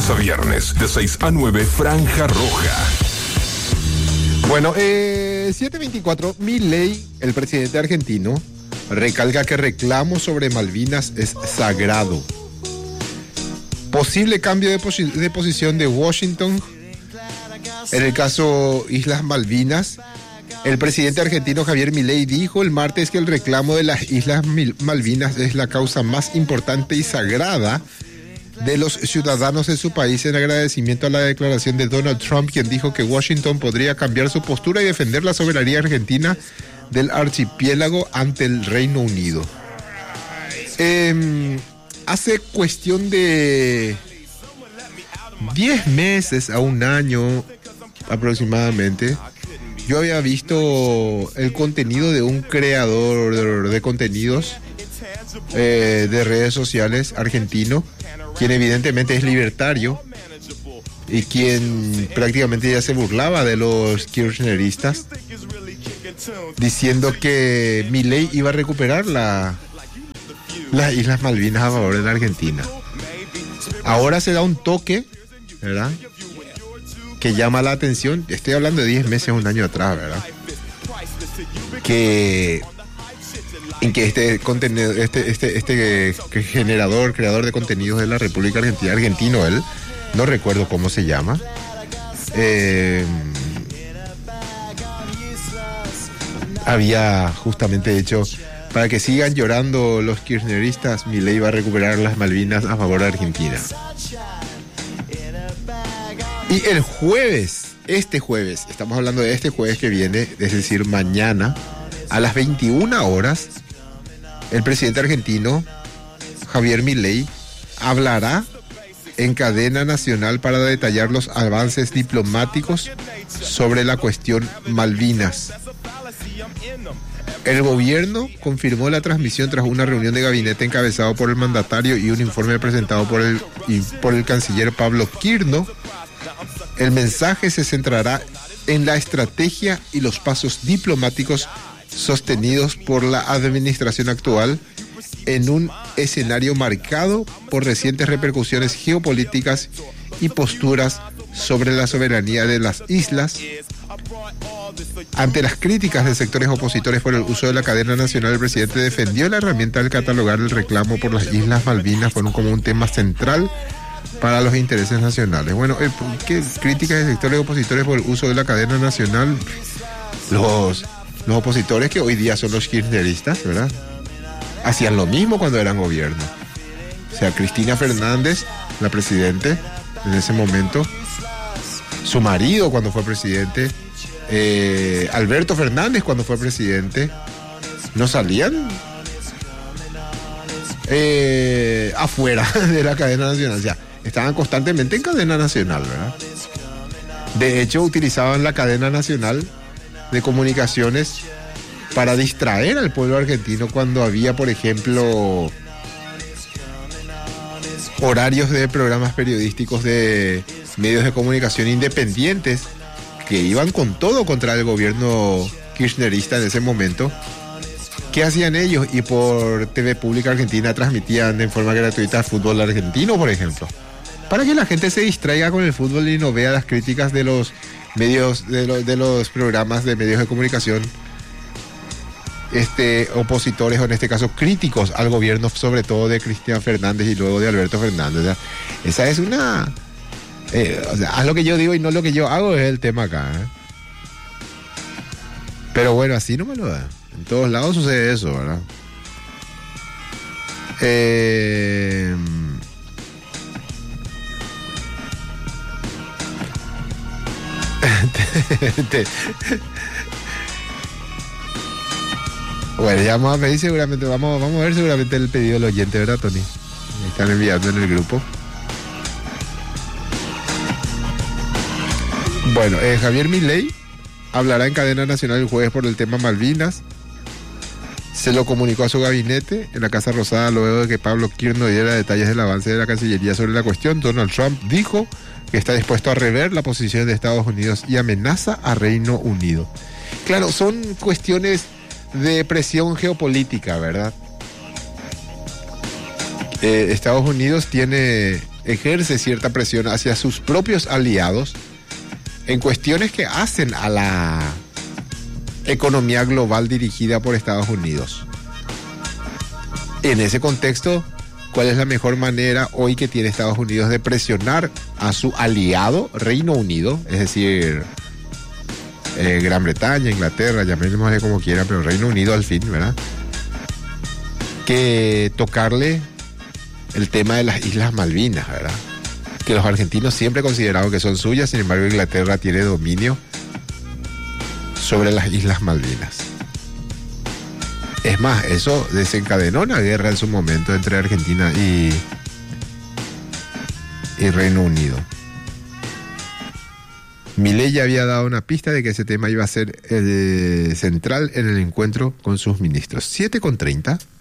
lunes a viernes, de 6 a 9, Franja Roja. Bueno, 7:24, Milei, el presidente argentino, recalca que reclamo sobre Malvinas es sagrado. Posible cambio de posición de Washington en el caso Islas Malvinas. El presidente argentino Javier Milei dijo el martes que el reclamo de las Islas Malvinas es la causa más importante y sagrada de los ciudadanos de su país, en agradecimiento a la declaración de Donald Trump, quien dijo que Washington podría cambiar su postura y defender la soberanía argentina del archipiélago ante el Reino Unido. Hace cuestión de 10 meses a un año aproximadamente, yo había visto el contenido de un creador de contenidos de redes sociales argentino, quien evidentemente es libertario y quien prácticamente ya se burlaba de los kirchneristas, diciendo que Milei iba a recuperar las Islas Malvinas a favor de la Argentina. Ahora se da un toque, ¿verdad?, que llama la atención. Estoy hablando de 10 meses, un año atrás, ¿verdad? En que este contenido, este creador de contenidos de la República Argentina, argentino él, no recuerdo cómo se llama, había justamente hecho, para que sigan llorando los kirchneristas, Milei va a recuperar las Malvinas a favor de Argentina. Y el jueves, estamos hablando de este jueves que viene, es decir, mañana, a las 21 horas, el presidente argentino, Javier Milei, hablará en cadena nacional para detallar los avances diplomáticos sobre la cuestión Malvinas. El gobierno confirmó la transmisión tras una reunión de gabinete encabezado por el mandatario y un informe presentado por el canciller Pablo Quirno. El mensaje se centrará en la estrategia y los pasos diplomáticos sostenidos por la administración actual en un escenario marcado por recientes repercusiones geopolíticas y posturas sobre la soberanía de las islas. Ante las críticas de sectores opositores por el uso de la cadena nacional, el presidente defendió la herramienta al catalogar el reclamo por las Islas Malvinas como un tema central para los intereses nacionales. Bueno, ¿qué críticas de sectores opositores por el uso de la cadena nacional? Los opositores, que hoy día son los kirchneristas, ¿verdad?, hacían lo mismo cuando eran gobierno. O sea, Cristina Fernández, la presidente en ese momento, su marido cuando fue presidente, Alberto Fernández cuando fue presidente, no salían afuera de la cadena nacional. O sea, estaban constantemente en cadena nacional, ¿verdad? De hecho, utilizaban la cadena nacional de comunicaciones para distraer al pueblo argentino cuando había, por ejemplo, horarios de programas periodísticos de medios de comunicación independientes que iban con todo contra el gobierno kirchnerista en ese momento. ¿Qué hacían ellos? Y por TV Pública Argentina transmitían en forma gratuita fútbol argentino, por ejemplo, para que la gente se distraiga con el fútbol y no vea las críticas de los medios, de los programas de medios de comunicación opositores, o en este caso críticos al gobierno, sobre todo de Cristina Fernández y luego de Alberto Fernández. O sea, esa es una... haz lo que yo digo y no lo que yo hago, es el tema acá, ¿eh? Pero bueno, así no me lo da. En todos lados sucede eso, ¿verdad? Bueno, ya vamos a pedir seguramente, vamos a ver seguramente el pedido del oyente, ¿verdad, Tony? Me están enviando en el grupo. Bueno, Javier Milei hablará en cadena nacional el jueves por el tema Malvinas. Se lo comunicó a su gabinete en la Casa Rosada luego de que Pablo Quirno diera detalles del avance de la Cancillería sobre la cuestión. Donald Trump dijo que está dispuesto a rever la posición de Estados Unidos y amenaza a Reino Unido. Claro, son cuestiones de presión geopolítica, ¿verdad? Estados Unidos tiene ejerce cierta presión hacia sus propios aliados en cuestiones que hacen a la economía global dirigida por Estados Unidos. En ese contexto, ¿cuál es la mejor manera hoy que tiene Estados Unidos de presionar a su aliado Reino Unido? Es decir, Gran Bretaña, Inglaterra, llamémosle como quiera, pero Reino Unido al fin, ¿verdad? Que tocarle el tema de las Islas Malvinas, ¿verdad? Que los argentinos siempre consideraron que son suyas, sin embargo Inglaterra tiene dominio sobre las Islas Malvinas. Es más, eso desencadenó una guerra en su momento entre Argentina y Reino Unido. Milei ya había dado una pista de que ese tema iba a ser central en el encuentro con sus ministros. 7:30.